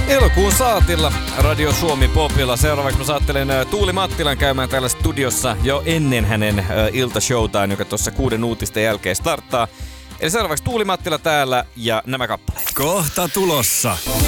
Elokuun saatilla Radio Suomi Popilla. Seuraavaksi mä saattelen Tuuli Mattilan käymään täällä studiossa jo ennen hänen iltashowtaan, joka tuossa 6 uutisten jälkeen starttaa. Eli seuraavaksi Tuuli Mattila täällä ja nämä kappaleet. Kohta tulossa.